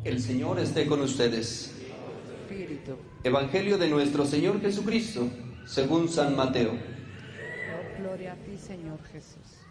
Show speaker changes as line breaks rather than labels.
El Señor esté con ustedes.
Espíritu.
Evangelio de nuestro Señor Jesucristo, según San Mateo.
Gloria a ti, Señor Jesús.